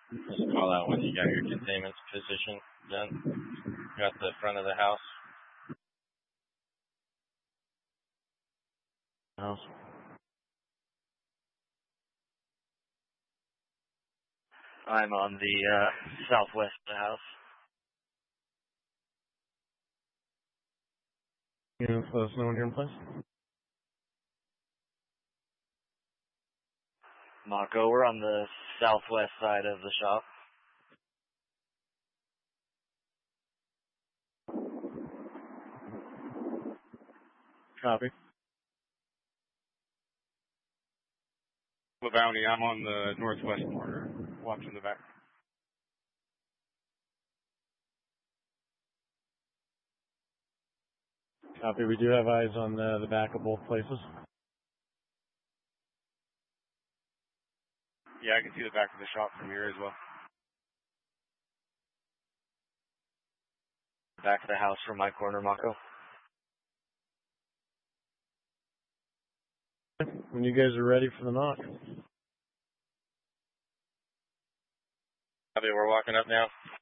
Just call out when you got your containment position done. Got the front of the house. I'm on the southwest of the house. You know, let us know when you're in place. Mako, we're on the southwest side of the shop. Copy. Bounty, I'm on the northwest corner, watching the back. Copy. We do have eyes on the back of both places. Yeah, I can see the back of the shop from here as well. Back of the house from my corner, Mako. When you guys are ready for the knock. Copy, we're walking up now.